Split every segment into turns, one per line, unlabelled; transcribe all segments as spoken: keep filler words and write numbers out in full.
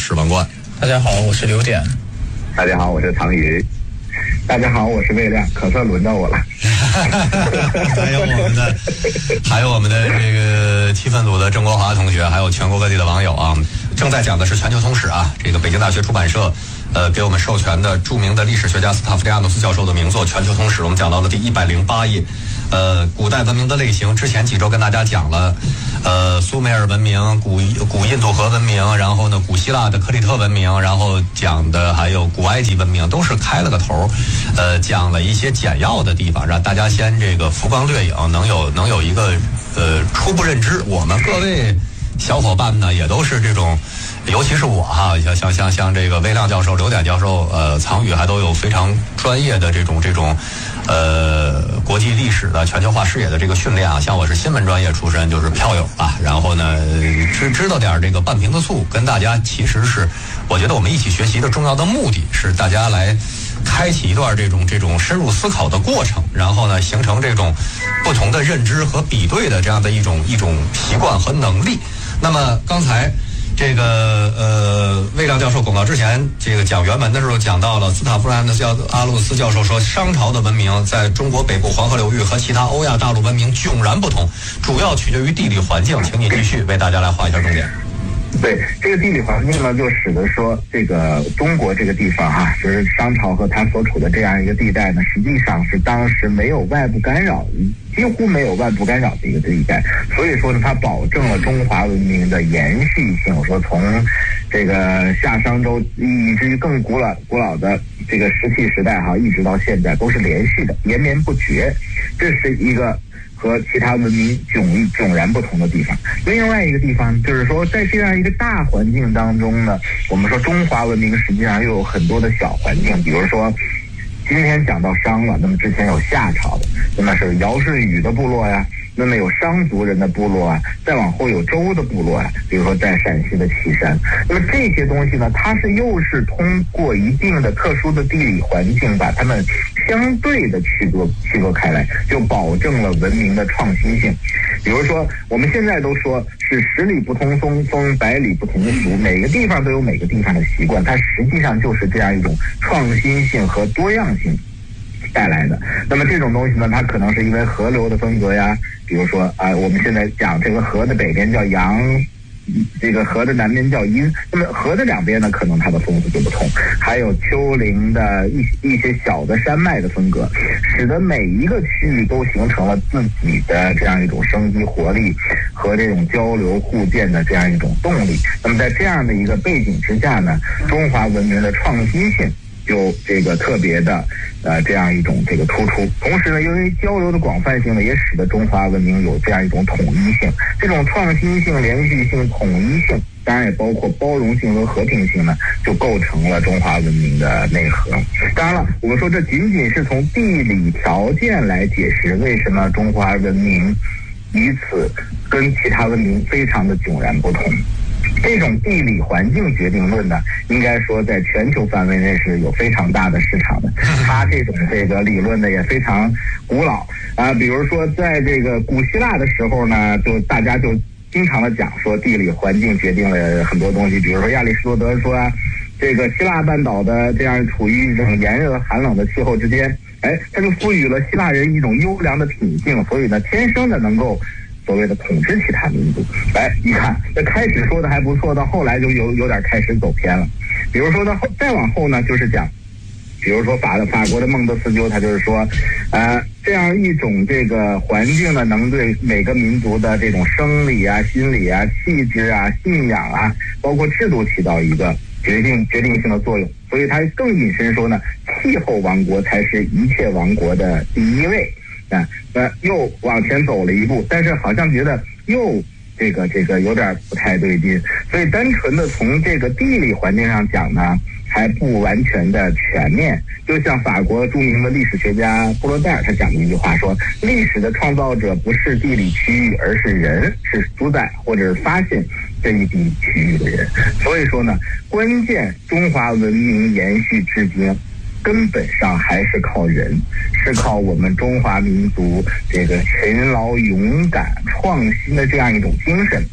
史文冠。
大家好，我是刘典。
大家好，我是唐宇。大家好，我是魏亮。可算轮到我了。
还有我们的，还有我们的这个气氛组的郑国华同学，还有全国各地的网友啊。正在讲的是全球通史啊，这个北京大学出版社呃给我们授权的著名的历史学家斯塔夫利亚诺斯教授的名作《全球通史》，我们讲到了第一百零八页。呃，古代文明的类型，之前几周跟大家讲了，呃，苏美尔文明、古古印度河文明，然后呢，古希腊的克里特文明，然后讲的还有古埃及文明，都是开了个头，呃，讲了一些简要的地方，让大家先这个浮光掠影，能有能有一个呃初步认知。我们各位小伙伴呢，也都是这种。尤其是我哈，像像像像这个魏亮教授、刘典教授、呃，藏宇还都有非常专业的这种这种，呃，国际历史的全球化视野的这个训练啊。像我是新闻专业出身，就是票友吧。然后呢，知知道点这个半瓶子醋，跟大家其实是，我觉得我们一起学习的重要的目的是大家来开启一段这种这种深入思考的过程，然后呢，形成这种不同的认知和比对的这样的一种一种习惯和能力。那么刚才。这个呃，魏亮教授广告之前，这个讲原文的时候讲到了斯塔夫兰的教阿洛斯教授说，商朝的文明在中国北部黄河流域和其他欧亚大陆文明迥然不同，主要取决于地理环境。请你继续为大家来画一下重点。
对，这个地理环境呢，就使得说这个中国这个地方哈、啊，就是商朝和它所处的这样一个地带呢，实际上是当时没有外部干扰，几乎没有外部干扰的一个地带，所以说呢，它保证了中华文明的延续性。我说从这个夏商周以至于更古老古老的这个石器时代哈、啊，一直到现在都是连续的，延绵不绝，这是一个。和其他文明迥迥然不同的地方。另外一个地方就是说，在这样一个大环境当中呢，我们说中华文明实际上又有很多的小环境，比如说今天讲到商了，那么之前有夏朝的，那么是尧舜禹的部落呀，那么有商族人的部落啊，再往后有周的部落啊，比如说在陕西的岐山。那么这些东西呢，它是又是通过一定的特殊的地理环境，把它们相对的区隔区隔开来，就保证了文明的创新性。比如说我们现在都说是十里不同风，风百里不同俗，每个地方都有每个地方的习惯，它实际上就是这样一种创新性和多样性带来的。那么这种东西呢，它可能是因为河流的风格呀，比如说啊、呃，我们现在讲这个河的北边叫阳，这个河的南边叫阴，那么河的两边呢，可能它的风格就不同。还有丘陵的一一些小的山脉的风格，使得每一个区域都形成了自己的这样一种生机活力和这种交流互鉴的这样一种动力。那么在这样的一个背景之下呢，中华文明的创新性就这个特别的呃这样一种这个突出。同时呢，因为交流的广泛性呢，也使得中华文明有这样一种统一性。这种创新性、连续性、统一性，当然也包括包容性和和平性呢，就构成了中华文明的内核。当然了，我们说这仅仅是从地理条件来解释为什么中华文明于此跟其他文明非常的迥然不同。这种地理环境决定论呢，应该说在全球范围内是有非常大的市场的。它这种这个理论呢也非常古老啊，比如说在这个古希腊的时候呢，就大家就经常的讲说地理环境决定了很多东西，比如说亚里士多德说啊，这个希腊半岛的这样处于一种炎热寒冷的气候之间，哎，他就赋予了希腊人一种优良的品性，所以呢，天生的能够所谓的统治其他民族。哎，你看这开始说的还不错，到后来就有有点开始走偏了。比如说到后再往后呢，就是讲，比如说法的法国的孟德斯鸠，他就是说，呃，这样一种这个环境呢，能对每个民族的这种生理啊、心理啊、气质啊、信仰啊，包括制度起到一个决定决定性的作用。所以他更引申说呢，气候王国才是一切王国的第一位。啊，呃，又往前走了一步，但是好像觉得又这个这个有点不太对劲，所以单纯的从这个地理环境上讲呢，还不完全的全面。就像法国著名的历史学家布罗代尔他讲的一句话说，历史的创造者不是地理区域，而是人，是主宰或者是发现这一地区域的人。所以说呢，关键中华文明延续至今根本上还是靠人，是靠我们中华民族这个勤劳、勇敢、创新的这样一种精神，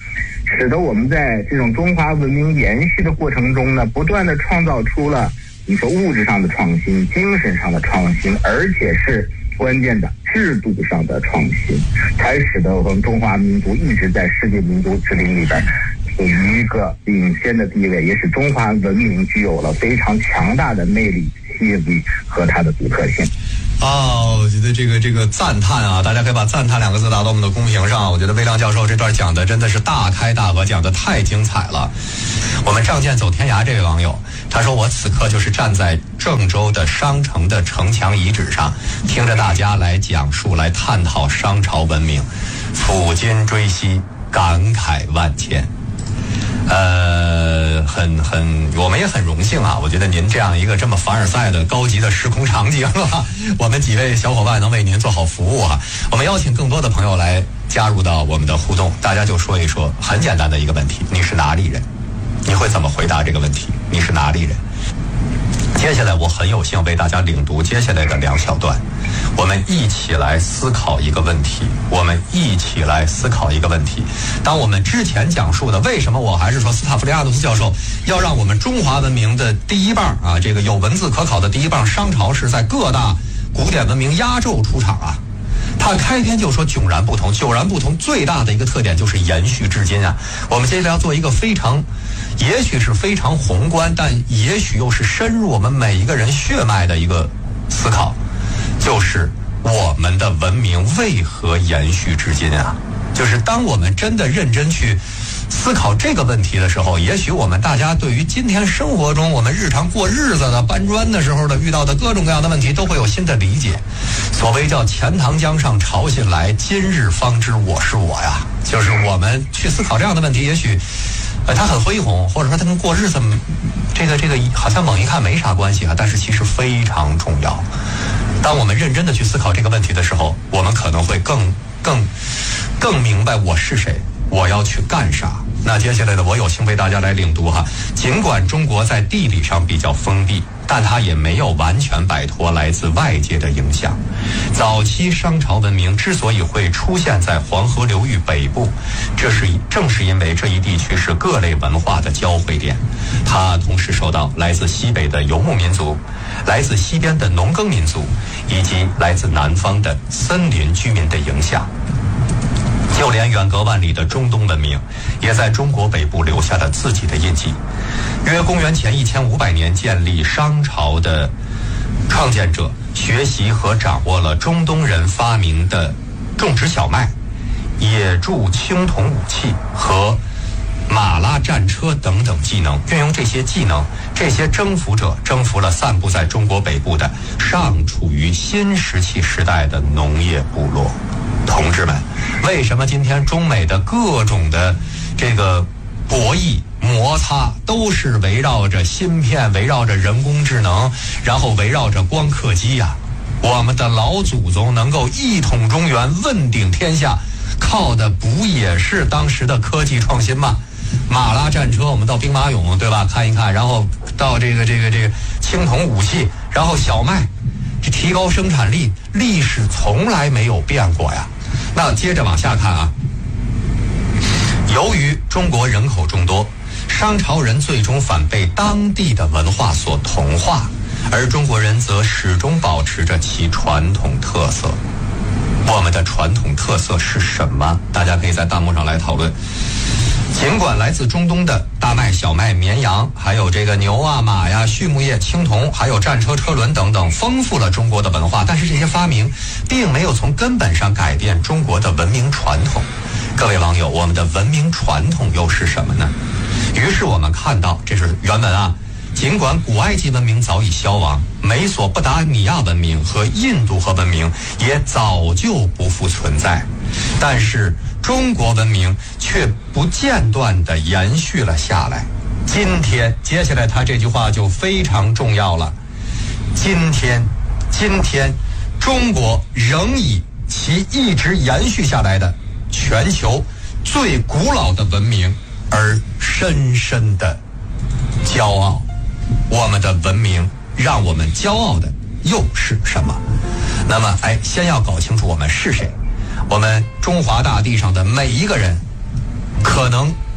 使得我们在这种中华文明延续的过程中呢，不断的创造出了你说物质上的创新、精神上的创新，而且是关键的制度上的创新，才使得我们中华民族一直在世界民族之林里边处于一个领先的地位，也使中华文明具有了非常强大的魅力、吸引力和它的独特性。
哦，我觉得这个这个赞叹啊，大家可以把赞叹两个字打到我们的公屏上。我觉得魏亮教授这段讲的真的是大开大合，讲的太精彩了。我们仗剑走天涯这位网友，他说我此刻就是站在郑州的商城的城墙遗址上，听着大家来讲述、来探讨商朝文明，抚今追昔，感慨万千。呃，很很，我们也很荣幸啊！我觉得您这样一个这么凡尔赛的高级的时空场景啊，我们几位小伙伴能为您做好服务啊！我们邀请更多的朋友来加入到我们的互动，大家就说一说很简单的一个问题：你是哪里人？你会怎么回答这个问题？你是哪里人？接下来我很有幸为大家领读接下来的两小段，我们一起来思考一个问题，我们一起来思考一个问题。当我们之前讲述的，为什么我还是说斯塔夫利亚诺斯教授要让我们中华文明的第一棒啊，这个有文字可考的第一棒商朝是在各大古典文明压轴出场啊，他开篇就说迥然不同，迥然不同最大的一个特点就是延续至今啊。我们接下来要做一个非常也许是非常宏观，但也许又是深入我们每一个人血脉的一个思考，就是我们的文明为何延续至今啊？就是当我们真的认真去思考这个问题的时候，也许我们大家对于今天生活中我们日常过日子的搬砖的时候的遇到的各种各样的问题都会有新的理解。所谓叫钱塘江上潮信来，今日方知我是我呀。就是我们去思考这样的问题，也许呃它很恢宏，或者说它跟过日子这个这个好像猛一看没啥关系啊，但是其实非常重要。当我们认真的去思考这个问题的时候，我们可能会更更更明白我是谁，我要去干啥。那接下来呢，我有幸为大家来领读哈。尽管中国在地理上比较封闭，但它也没有完全摆脱来自外界的影响。早期商朝文明之所以会出现在黄河流域北部，这是正是因为这一地区是各类文化的交汇点，它同时受到来自西北的游牧民族、来自西边的农耕民族以及来自南方的森林居民的影响。就连远隔万里的中东文明，也在中国北部留下了自己的印记。约公元前一千五百年建立商朝的创建者，学习和掌握了中东人发明的种植小麦、冶铸青铜武器和马拉战车等等技能。运用这些技能，这些征服者征服了散布在中国北部的尚处于新石器时代的农业部落。同志们，为什么今天中美的各种的这个博弈摩擦都是围绕着芯片，围绕着人工智能，然后围绕着光刻机呀、啊？我们的老祖宗能够一统中原，问鼎天下，靠的不也是当时的科技创新吗？马拉战车，我们到兵马俑对吧？看一看，然后到这个这个这个青铜武器，然后小麦，这提高生产力，历史从来没有变过呀。那接着往下看啊，由于中国人口众多，商朝人最终反被当地的文化所同化，而中国人则始终保持着其传统特色。我们的传统特色是什么？大家可以在弹幕上来讨论。尽管来自中东的大麦、小麦、绵羊，还有这个牛啊、马呀、畜牧业、青铜，还有战车、车轮等等，丰富了中国的文化，但是这些发明并没有从根本上改变中国的文明传统。各位网友，我们的文明传统又是什么呢？于是我们看到，这是原文啊，尽管古埃及文明早已消亡，美索不达米亚文明和印度和文明也早就不复存在，但是中国文明却不间断地延续了下来。今天，接下来他这句话就非常重要了。今天，今天，中国仍以其一直延续下来的全球最古老的文明而深深的骄傲。我们的文明让我们骄傲的又是什么？那么，哎，先要搞清楚我们是谁。我们中华大地上的每一个人，可能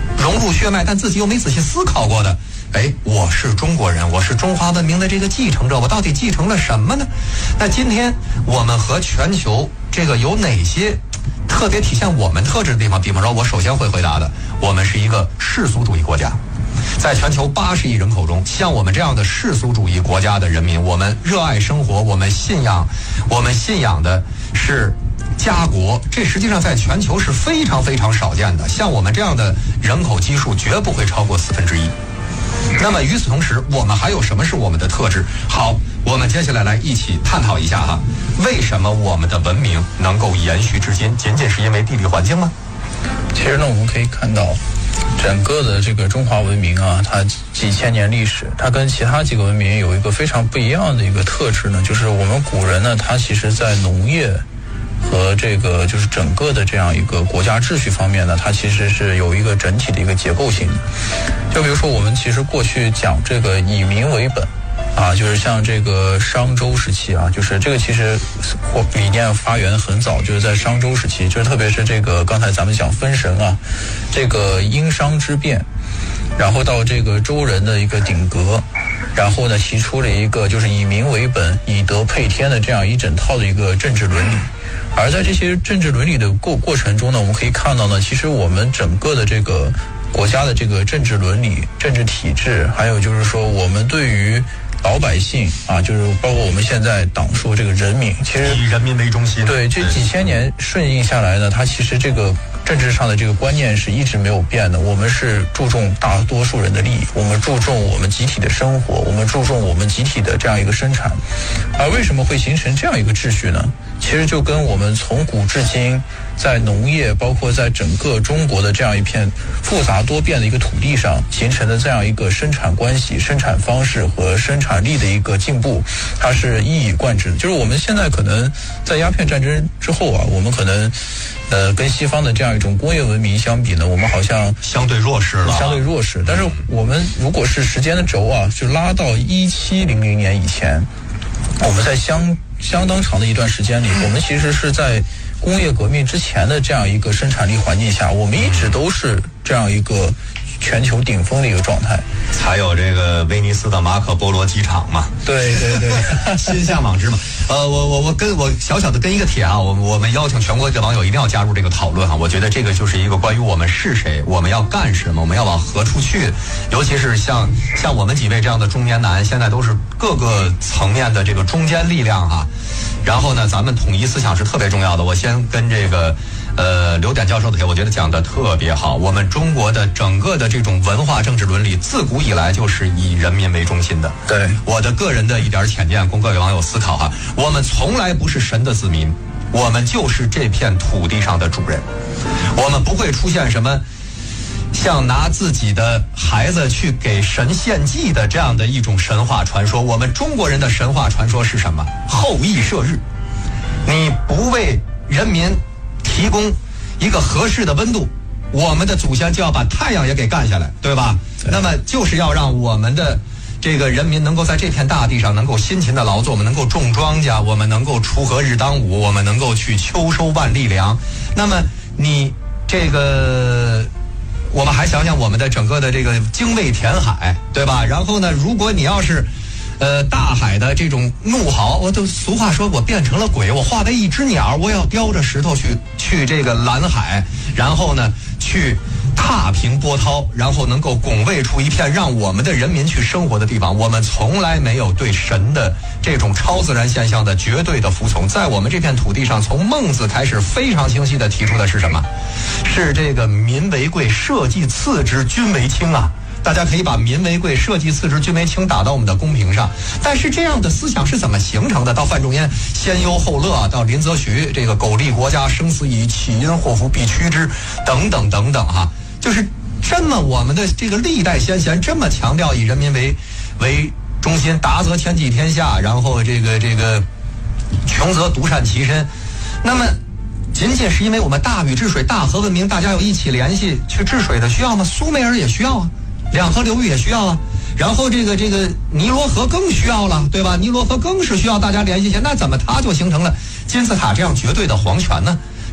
融入血脉，但自己又没仔细思考过的。哎，我是中国人，我是中华文明的这个继承者，我到底继承了什么呢？那今天我们和全球这个有哪些特别体现我们特质的地方？比方说，我首先会回答的，我们是一个世俗主义国家。在全球八十亿人口中，像我们这样的世俗主义国家的人民，我们热爱生活，我们信仰，我们信仰的是家国，这实际上在全球是非常非常少见的。像我们这样的人口基数，绝不会超过四分之一。那么与此同时，我们还有什么是我们的特质？好，我们接下来来一起探讨一下哈，为什么我们的文明能够延续至今，仅仅是因为地理环境吗？
其实呢，我们可以看到，整个的这个中华文明啊，它几千年历史，它跟其他几个文明有一个非常不一样的一个特质呢，就是我们古人呢，他其实在农业和这个就是整个的这样一个国家秩序方面呢，它其实是有一个整体的一个结构性的。就比如说我们其实过去讲这个以民为本啊，就是像这个商周时期啊，就是这个其实理念发源很早，就是在商周时期，就是特别是这个刚才咱们讲分神啊，这个殷商之变，然后到这个周人的一个鼎革，然后呢提出了一个就是以民为本、以德配天的这样一整套的一个政治伦理。而在这些政治伦理的过过程中呢，我们可以看到呢，其实我们整个的这个国家的这个政治伦理、政治体制，还有就是说我们对于老百姓啊，就是包括我们现在党说这个人民，其实
以人民为中心。
对，这几千年顺应下来呢，它其实这个政治上的这个观念是一直没有变的。我们是注重大多数人的利益，我们注重我们集体的生活，我们注重我们集体的这样一个生产。而为什么会形成这样一个秩序呢？其实就跟我们从古至今在农业，包括在整个中国的这样一片复杂多变的一个土地上形成的这样一个生产关系、生产方式和生产力的一个进步，它是一以贯之的。就是我们现在可能在鸦片战争之后啊，我们可能呃跟西方的这样一种工业文明相比呢，我们好像
相对弱势了，
相对弱势。但是我们如果是时间的轴啊，就拉到一七零零年以前，我们在相相当长的一段时间里，我们其实是在工业革命之前的这样一个生产力环境下，我们一直都是这样一个全球顶峰的一个状态。
还有这个威尼斯的马可波罗机场嘛，
对对对，
心向往之嘛。呃，我我我跟我小小的跟一个帖啊，我我们邀请全国的网友一定要加入这个讨论哈。我觉得这个就是一个关于我们是谁，我们要干什么，我们要往何处去。尤其是像像我们几位这样的中年男，现在都是各个层面的这个中坚力量哈。然后呢，咱们统一思想是特别重要的。我先跟这个呃刘典教授的帖，我觉得讲的特别好。我们中国的整个的这种文化政治伦理，自古以来就是以人民为中心的。
对，
我的个人的一点浅见，供各位网友思考哈。我们从来不是神的子民，我们就是这片土地上的主人。我们不会出现什么像拿自己的孩子去给神献祭的这样的一种神话传说。我们中国人的神话传说是什么？后羿射日。你不为人民提供一个合适的温度，我们的祖先就要把太阳也给干下来，对吧？对。那么就是要让我们的这个人民能够在这片大地上能够辛勤的劳作，我们能够种庄稼，我们能够锄禾日当午，我们能够去秋收万粒粮。那么你这个我们还想想我们的整个的这个精卫填海，对吧？然后呢，如果你要是呃大海的这种怒嚎，我都俗话说我变成了鬼，我化为一只鸟，我要叼着石头去去这个蓝海，然后呢去踏平波涛，然后能够拱卫出一片让我们的人民去生活的地方。我们从来没有对神的这种超自然现象的绝对的服从。在我们这片土地上，从孟子开始非常清晰的提出的是什么？是这个民为贵，社稷次之，君为轻啊。大家可以把民为贵，社稷次之，君为轻打到我们的公屏上。但是这样的思想是怎么形成的？到范仲淹先忧后乐，到林则徐这个苟利国家，生死以岂因祸福必趋之，等等等等哈，就是这么我们的这个历代先贤这么强调以人民为为中心，达则天济天下，然后这个这个穷则独善其身。那么仅仅是因为我们大禹治水，大河文明，大家有一起联系去治水的需要吗？苏美尔也需要啊，两河流域也需要啊，然后这个这个尼罗河更需要了，对吧？尼罗河更是需要大家联系起来。那怎么它就形成了金字塔这样绝对的皇权呢？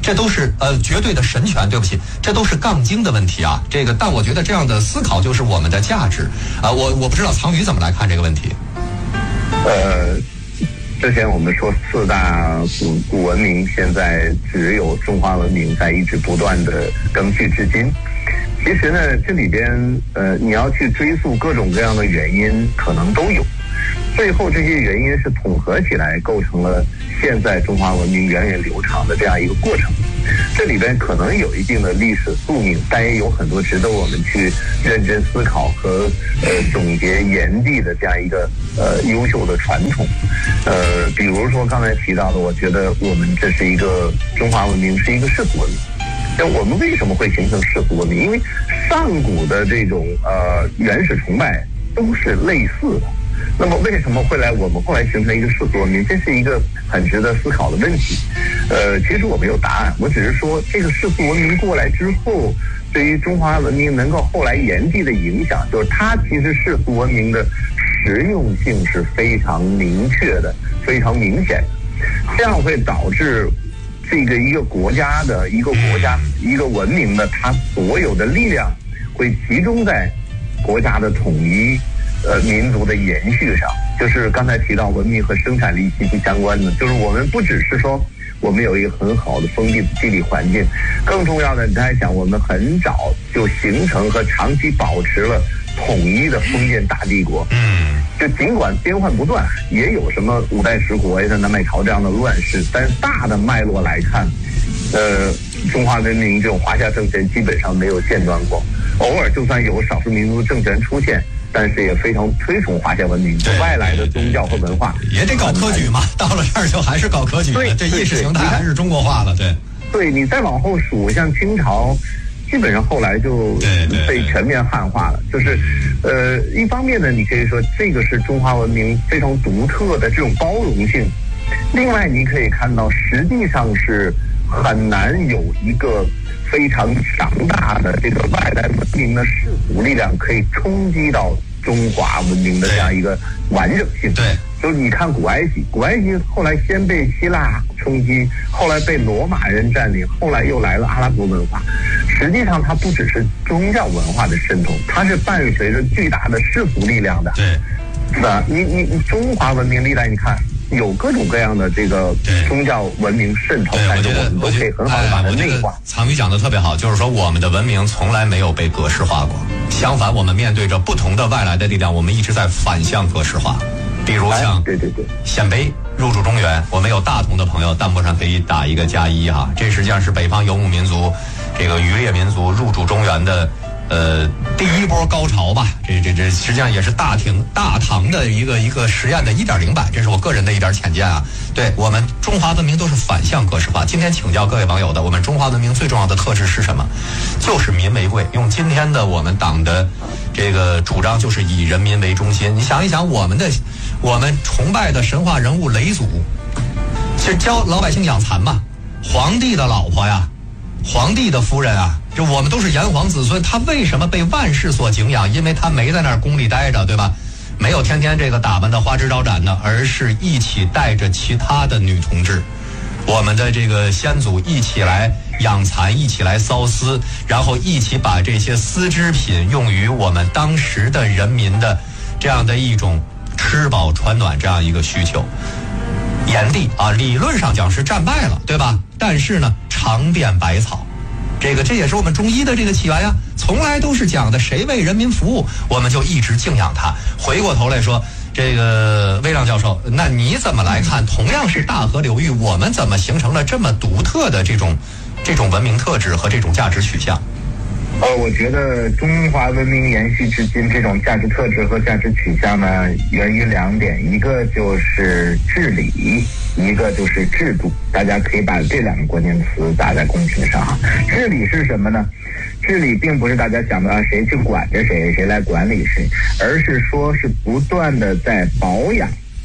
这都是呃绝对的神权，对不起，这都是杠精的问题啊。这个，但我觉得这样的思考就是我们的价值啊、呃。我我不知道藏宇怎么来看这个问题。
呃，之前我们说四大古古文明，现在只有中华文明在一直不断的更替至今。其实呢，这里边呃，你要去追溯各种各样的原因，可能都有。最后这些原因是统合起来，构成了现在中华文明源远流长的这样一个过程。这里边可能有一定的历史宿命，但也有很多值得我们去认真思考和呃总结炎帝的这样一个呃优秀的传统。呃，比如说刚才提到的，我觉得我们这是一个中华文明，是一个世俗文明。那我们为什么会形成世俗文明？因为上古的这种呃原始崇拜都是类似的。那么为什么会来我们后来形成一个世俗文明？这是一个很值得思考的问题。呃，其实我没有答案，我只是说这个世俗文明过来之后，对于中华文明能够后来炎帝的影响，就是它其实世俗文明的实用性是非常明确的，非常明显的，这样会导致这个一个国家的一个国家一个文明的，它所有的力量会集中在国家的统一。呃，民族的延续上，就是刚才提到文明和生产力息息相关的，就是我们不只是说我们有一个很好的封闭的地理环境，更重要的，你在想，我们很早就形成和长期保持了统一的封建大帝国。嗯，就尽管变幻不断，也有什么五代十国呀、南北朝这样的乱世，但是大的脉络来看，呃，中华文明这种华夏政权基本上没有间断过，偶尔就算有少数民族政权出现。但是也非常推崇华夏文明，外来的宗教和文化
也得搞科举嘛。到了这儿就还是搞科举了，这意识形态还是中国化了。对，
对你再往后数，像清朝，基本上后来就被全面汉化了。就是，呃，一方面呢，你可以说这个是中华文明非常独特的这种包容性；另外，你可以看到，实际上是很难有一个非常强大的这个外来文明的世俗力量可以冲击到中华文明的这样一个完整性。
对，
就是你看古埃及，古埃及后来先被希腊冲击，后来被罗马人占领，后来又来了阿拉伯文化。实际上，它不只是宗教文化的渗透，它是伴随着巨大的世俗力量的。
对，
是吧？你你你中华文明历来你看。有各种各样的这个宗教文明渗透，但是我们都可以很好的把它内化。
藏宇讲的特别好，就是说我们的文明从来没有被格式化过，相反，我们面对着不同的外来的力量，我们一直在反向格式化。比如像
对对对
鲜卑入驻中原，我们有大同的朋友弹幕上可以打一个加一哈，这实际上是北方游牧民族这个渔猎民族入驻中原的。呃，第一波高潮吧，这这这实际上也是大唐大唐的一个一个实验的一点零版，这是我个人的一点浅见啊。对我们中华文明都是反向格式化。今天请教各位网友的，我们中华文明最重要的特质是什么？就是民为贵。用今天的我们党的这个主张，就是以人民为中心。你想一想，我们的我们崇拜的神话人物雷祖，是教老百姓养蚕嘛？皇帝的老婆呀，皇帝的夫人啊。就我们都是炎黄子孙，他为什么被万世所敬仰？因为他没在那儿宫里待着，对吧？没有天天这个打扮的花枝招展的，而是一起带着其他的女同志，我们的这个先祖一起来养蚕，一起来缫丝，然后一起把这些丝织品用于我们当时的人民的这样的一种吃饱穿暖这样一个需求。炎帝啊，理论上讲是战败了，对吧？但是呢，尝遍百草。这个这也是我们中医的这个起源呀，从来都是讲的谁为人民服务，我们就一直敬仰他。回过头来说，这个魏亮教授，那你怎么来看？同样是大河流域，我们怎么形成了这么独特的这种这种文明特质和这种价值取向？
呃，我觉得中华文明延续至今这种价值特质和价值取向呢，源于两点，一个就是治理，一个就是制度。大家可以把这两个关键词打在公屏上啊。治理是什么呢？治理并不是大家想的啊，谁去管着谁，谁来管理谁，而是说是不断的在保养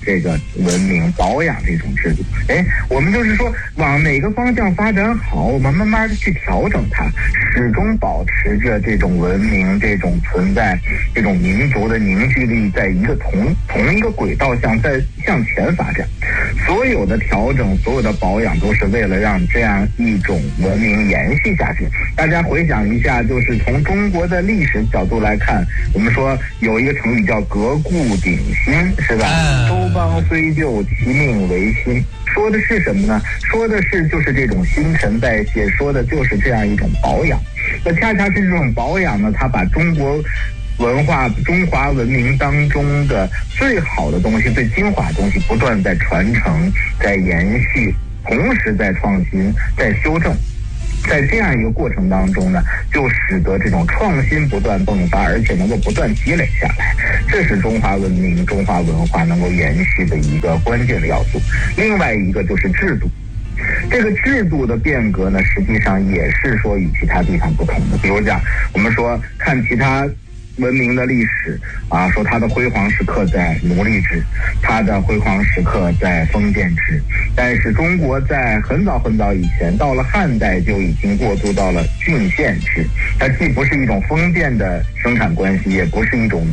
这个文明，保养这种制度。哎，我们就是说往哪个方向发展好，我们慢慢的去调整它，始终保持着这种文明、这种存在、这种民族的凝聚力，在一个同同一个轨道上在向前发展。所有的调整，所有的保养，都是为了让这样一种文明延续下去。大家回想一下，就是从中国的历史角度来看，我们说有一个成语叫革故鼎新，是吧？周邦虽旧，其命维新。说的是什么呢？说的是就是这种新陈代谢，说的就是这样一种保养。那恰恰是这种保养呢，它把中国文化、中华文明当中的最好的东西、最精华的东西，不断在传承、在延续，同时在创新、在修正。在这样一个过程当中呢，就使得这种创新不断迸发，而且能够不断积累下来，这是中华文明、中华文化能够延续的一个关键的要素。另外一个就是制度，这个制度的变革呢，实际上也是说与其他地方不同的。比如讲，我们说看其他文明的历史啊，说它的辉煌时刻在奴隶制，它的辉煌时刻在封建制，但是中国在很早很早以前，到了汉代就已经过渡到了郡县制，它既不是一种封建的生产关系，也不是一种